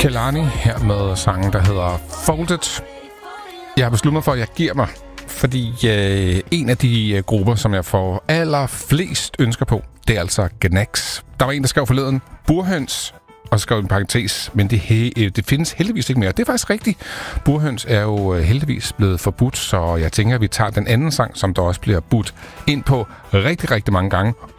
Kehlani her med sangen, der hedder Folded. Jeg har besluttet mig for, at jeg giver mig, fordi en af de grupper, som jeg får allerflest ønsker på, det er altså Gnax. Der var en, der skrev forleden burhøns, og skrev en parentes, men det findes heldigvis ikke mere. Det er faktisk rigtigt. Burhøns er jo heldigvis blevet forbudt, så jeg tænker, at vi tager den anden sang, som der også bliver budt ind på rigtig, rigtig mange gange.